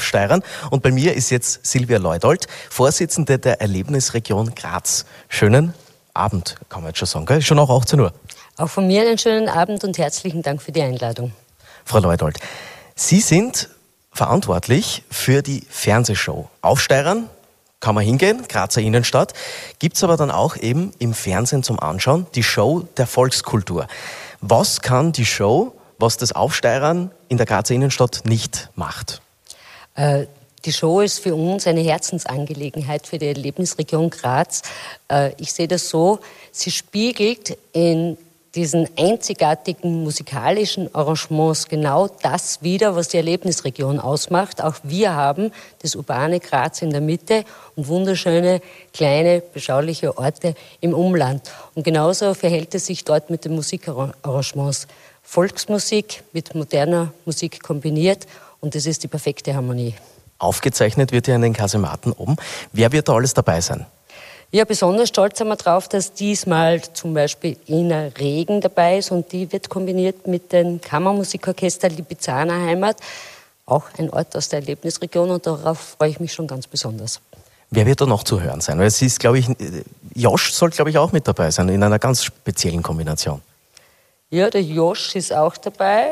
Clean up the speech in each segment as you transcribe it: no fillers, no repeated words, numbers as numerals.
Aufsteirern. Und bei mir ist jetzt Silvia Leudold, Vorsitzende der Erlebnisregion Graz. Schönen Abend, kann man jetzt schon sagen, gell? Ist schon auch 18 Uhr. Auch von mir einen schönen Abend und herzlichen Dank für die Einladung. Frau Leudold, Sie sind verantwortlich für die Fernsehshow. Aufsteirern kann man hingehen, Grazer Innenstadt. Gibt es aber dann auch eben im Fernsehen zum Anschauen die Show der Volkskultur. Was kann die Show, was das Aufsteirern in der Grazer Innenstadt nicht macht? Die Show ist für uns eine Herzensangelegenheit für die Erlebnisregion Graz. Ich sehe das so, sie spiegelt in diesen einzigartigen musikalischen Arrangements genau das wider, was die Erlebnisregion ausmacht. Auch wir haben das urbane Graz in der Mitte und wunderschöne, kleine, beschauliche Orte im Umland. Und genauso verhält es sich dort mit den Musikarrangements. Volksmusik mit moderner Musik kombiniert und das ist die perfekte Harmonie. Aufgezeichnet wird ja in den Kasematen oben. Wer wird da alles dabei sein? Ja, besonders stolz sind wir drauf, dass diesmal zum Beispiel Ina Regen dabei ist und die wird kombiniert mit dem Kammermusikorchester Lipizzaner Heimat, auch ein Ort aus der Erlebnisregion und darauf freue ich mich schon ganz besonders. Wer wird da noch zu hören sein? Weil es ist, glaube ich, Josch soll, glaube ich, auch mit dabei sein, in einer ganz speziellen Kombination. Ja, der Josch ist auch dabei.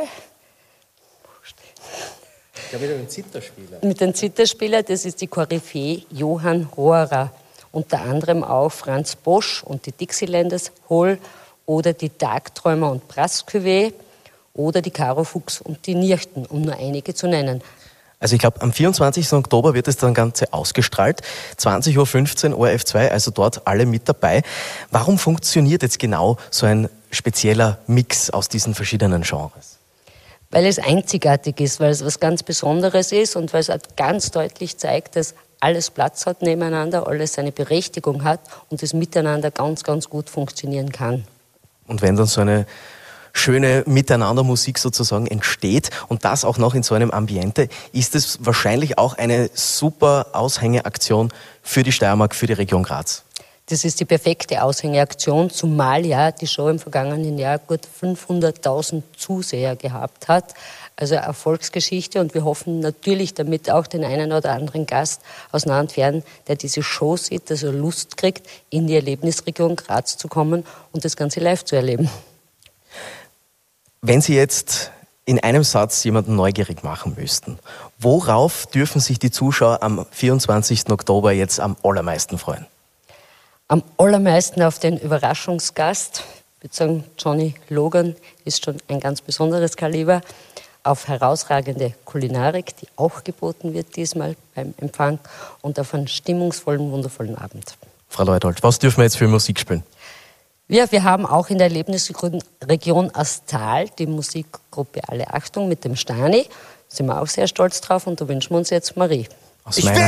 Ja, mit dem Zitherspieler. Mit dem Zitherspieler, das ist die Koryphäe Johann Rohrer. Unter anderem auch Franz Bosch und die Dixielanders Hall oder die Tagträumer und Brasserie oder die Karo Fuchs und die Nirchten, um nur einige zu nennen. Also ich glaube, am 24. Oktober wird es dann Ganze ausgestrahlt. 20.15 Uhr ORF2, also dort alle mit dabei. Warum funktioniert jetzt genau so ein spezieller Mix aus diesen verschiedenen Genres? Weil es einzigartig ist, weil es was ganz Besonderes ist und weil es halt ganz deutlich zeigt, dass alles Platz hat nebeneinander, alles seine Berechtigung hat und das Miteinander ganz, ganz gut funktionieren kann. Und wenn dann so eine schöne Miteinandermusik sozusagen entsteht und das auch noch in so einem Ambiente, ist es wahrscheinlich auch eine super Aushängeaktion für die Steiermark, für die Region Graz. Das ist die perfekte Aushängeaktion, zumal ja die Show im vergangenen Jahr gut 500.000 Zuseher gehabt hat. Also Erfolgsgeschichte und wir hoffen natürlich damit auch den einen oder anderen Gast aus nah und fern, der diese Show sieht, dass er Lust kriegt, in die Erlebnisregion Graz zu kommen und das Ganze live zu erleben. Wenn Sie jetzt in einem Satz jemanden neugierig machen müssten, worauf dürfen sich die Zuschauer am 24. Oktober jetzt am allermeisten freuen? Am allermeisten auf den Überraschungsgast. Ich würde sagen, Johnny Logan ist schon ein ganz besonderes Kaliber. Auf herausragende Kulinarik, die auch geboten wird diesmal beim Empfang und auf einen stimmungsvollen, wundervollen Abend. Frau Leudold, was dürfen wir jetzt für Musik spielen? Ja, wir haben auch in der Erlebnisregion Astal die Musikgruppe Alle Achtung mit dem Stani. Da sind wir auch sehr stolz drauf und da wünschen wir uns jetzt Marie. Aus meiner